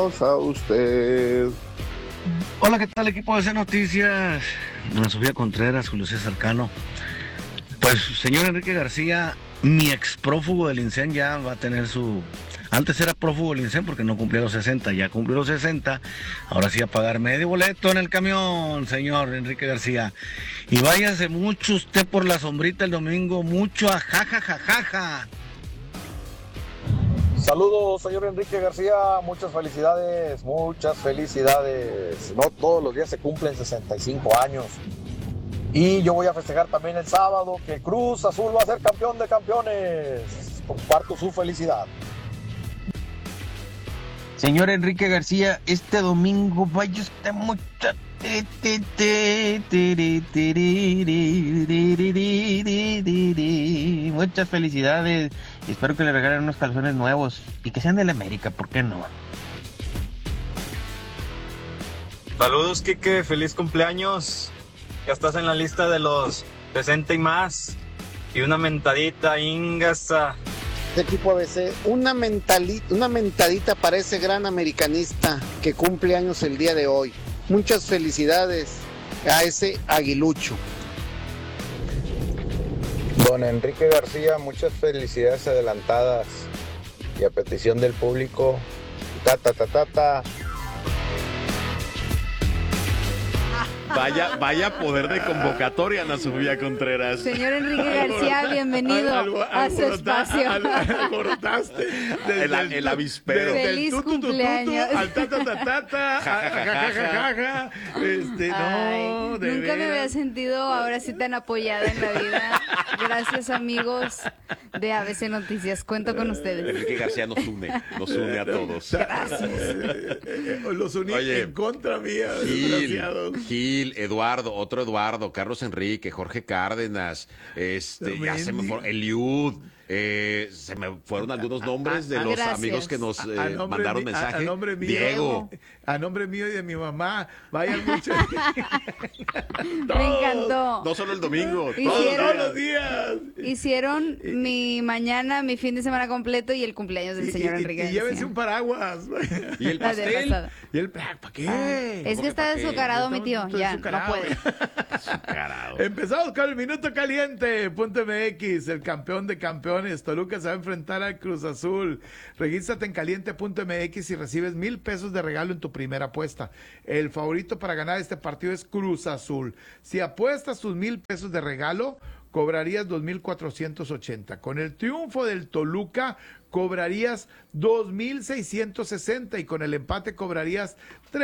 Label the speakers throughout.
Speaker 1: Saludos a usted.
Speaker 2: Hola, ¿qué tal, equipo de C Noticias? Ana Sofía Contreras, Julio César Cano. Pues, señor Enrique García, mi ex prófugo del INSEN ya va a tener su... Antes era prófugo del INSEN porque no cumplía los 60, ya cumplió los 60. Ahora sí a pagar medio boleto en el camión, señor Enrique García. Y váyase mucho usted por la sombrita el domingo, mucho a jajajajaja.
Speaker 3: Saludos, señor Enrique García, muchas felicidades, muchas felicidades. No todos los días se cumplen 65 años. Y yo voy a festejar también el sábado que Cruz Azul va a ser campeón de campeones. Comparto su felicidad.
Speaker 4: Señor Enrique García, este domingo vaya usted mucho. Muchas felicidades. Espero que le regalen unos calzones nuevos y que sean de la América, ¿por qué no?
Speaker 5: Saludos, Quique, feliz cumpleaños. Ya estás en la lista de los 60 y más. Y una mentadita, ingasa.
Speaker 6: Equipo ABC, una mentadita para ese gran americanista que cumple años el día de hoy. Muchas felicidades a ese aguilucho.
Speaker 7: Don Enrique García, muchas felicidades adelantadas y a petición del público, ta.
Speaker 8: Vaya poder de convocatoria, Ana Sofía Contreras.
Speaker 9: Señor Enrique García, bienvenido a su espacio.
Speaker 8: Alborotaste el avispero.
Speaker 9: Feliz cumpleaños.
Speaker 8: Al jajajaja. No, de
Speaker 9: nunca me había sentido ahora sí tan apoyada en la vida. Gracias, amigos de ABC Noticias. Cuento con ustedes.
Speaker 8: Enrique García nos une a todos.
Speaker 9: Gracias.
Speaker 8: Los uní en contra mía, desgraciados. Gil, Eduardo, otro Eduardo, Carlos Enrique, Jorge Cárdenas, ya se me fue, Eliud, se me fueron algunos nombres de los amigos que nos mandaron mensaje.
Speaker 10: A nombre mío,
Speaker 8: Diego.
Speaker 10: A nombre mío y de mi mamá, vayan mucho.
Speaker 9: Me encantó.
Speaker 8: No solo el domingo,
Speaker 10: todos los días.
Speaker 9: Hicieron mi mañana, mi fin de semana completo y el cumpleaños del señor Enrique.
Speaker 10: Y llévense un paraguas.
Speaker 8: Y el pastel.
Speaker 10: Y el ¿para qué?
Speaker 9: Es que está azucarado mi tío, ya no puede.
Speaker 10: Empezamos con el minuto caliente. .mx, el campeón de campeones. Toluca se va a enfrentar al Cruz Azul. Regístrate en caliente.mx y recibes 1,000 pesos de regalo en tu primera apuesta. El favorito para ganar este partido es Cruz Azul. Si apuestas tus 1,000 pesos de regalo, cobrarías 2,480. Con el triunfo del Toluca, cobrarías 2,660 y con el empate cobrarías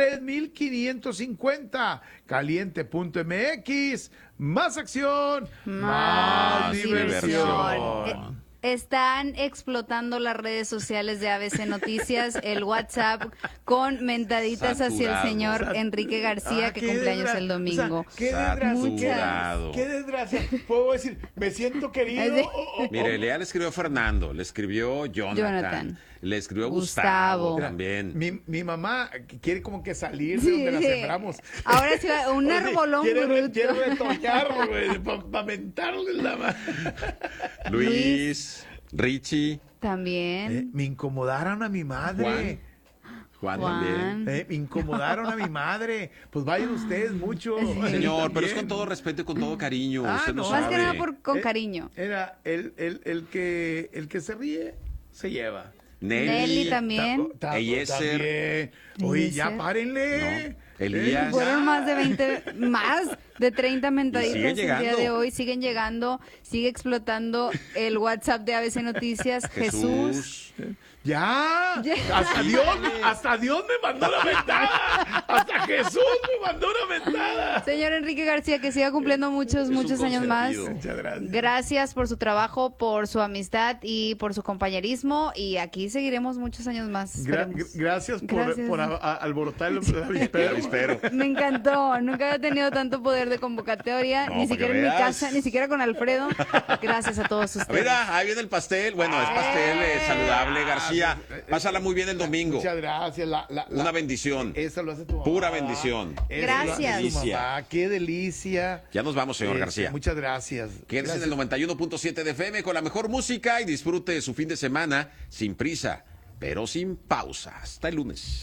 Speaker 10: 3,550. Caliente.mx, más acción, más diversión.
Speaker 9: Están explotando las redes sociales de ABC Noticias, el WhatsApp, con mentaditas hacia el señor Enrique García, que cumpleaños el domingo.
Speaker 10: O sea, qué desgracia. Puedo decir, me siento querido.
Speaker 8: Mire, Lea le escribió Fernando, le escribió Jonathan. Le escribió Gustavo también.
Speaker 10: Mi mamá quiere como que salir de donde la sembramos.
Speaker 9: Ahora sí, un arbolón bruto.
Speaker 10: Quiere retoñar, güey, para mentarle la mano.
Speaker 8: Luis, Richie.
Speaker 9: También.
Speaker 10: Me incomodaron a mi madre.
Speaker 8: Juan también.
Speaker 10: Me incomodaron a mi madre. Pues vayan ustedes mucho.
Speaker 8: Señor, pero es con todo respeto y con todo cariño. Usted no
Speaker 9: más
Speaker 8: sabe.
Speaker 9: que nada con cariño.
Speaker 10: Era el que se ríe, se lleva.
Speaker 9: Nelly también.
Speaker 8: Eliezer.
Speaker 10: Oye, ya párenle.
Speaker 8: No. Elías.
Speaker 9: Fueron más de 30 mentaditas el día de hoy. Siguen llegando, sigue explotando el WhatsApp de ABC Noticias. Jesús.
Speaker 10: Ya. Hasta Dios me mandó la mentada. Hasta Jesús me mandó una mentada.
Speaker 9: Señor Enrique García, que siga cumpliendo muchos años más.
Speaker 10: Muchas gracias.
Speaker 9: Gracias por su trabajo, por su amistad y por su compañerismo. Y aquí seguiremos muchos años más.
Speaker 10: Gracias por alborotar el avispero.
Speaker 9: Me encantó. Nunca había tenido tanto poder de convocatoria, ni siquiera en mi casa, ni siquiera con Alfredo. Gracias a todos ustedes.
Speaker 8: Mira, ahí viene el pastel. Bueno, es pastel saludable, García. Pásala muy bien el domingo.
Speaker 10: Muchas gracias.
Speaker 8: Una bendición.
Speaker 10: Eso lo hace tu mamá.
Speaker 8: Pura bendición.
Speaker 9: Gracias.
Speaker 10: Qué delicia.
Speaker 8: Ya nos vamos, señor García.
Speaker 10: Muchas gracias.
Speaker 8: Quédese en el 91.7 de FM con la mejor música y disfrute su fin de semana sin prisa, pero sin pausa. Hasta el lunes.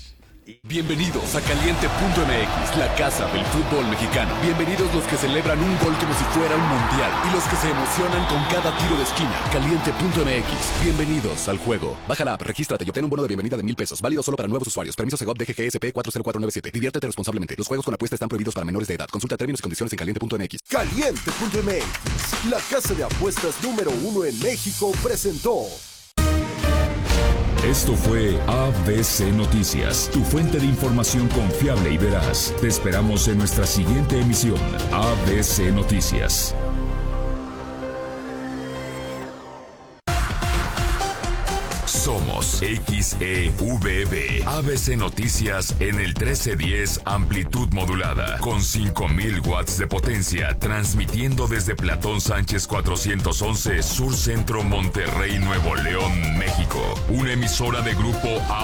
Speaker 11: Bienvenidos a Caliente.mx, la casa del fútbol mexicano. Bienvenidos los que celebran un gol como si fuera un mundial y los que se emocionan con cada tiro de esquina. Caliente.mx, bienvenidos al juego. Baja la app, regístrate y obtén un bono de bienvenida de $1,000. Válido solo para nuevos usuarios. Permiso Segov DGGSP 40497. Diviértete responsablemente. Los juegos con apuesta están prohibidos para menores de edad. Consulta términos y condiciones en Caliente.mx.
Speaker 12: Caliente.mx, la casa de apuestas número 1 en México, presentó.
Speaker 13: Esto fue ABC Noticias, tu fuente de información confiable y veraz. Te esperamos en nuestra siguiente emisión, ABC Noticias. Somos XEVB, ABC Noticias en el 1310 amplitud modulada, con 5000 watts de potencia, transmitiendo desde Platón Sánchez 411, Sur Centro, Monterrey, Nuevo León, México. Una emisora de Grupo